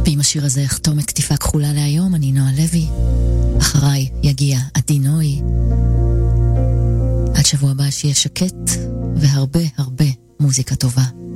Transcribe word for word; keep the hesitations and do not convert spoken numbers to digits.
ועם השיר הזה אחתום את כתיפה כחולה להיום. אני נועה לוי, אחריי יגיע עדי נוי. עד שבוע הבא שיהיה שקט והרבה הרבה מוזיקה טובה.